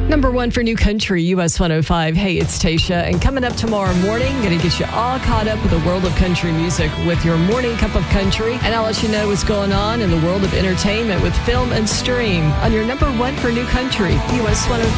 Number one for New Country, US 105. Hey, it's Tasha. And coming up tomorrow morning, going to get you all caught up with the world of country music with your morning cup of country. And I'll let you know what's going on in the world of entertainment with Film and Stream on your number one for New Country, US 105.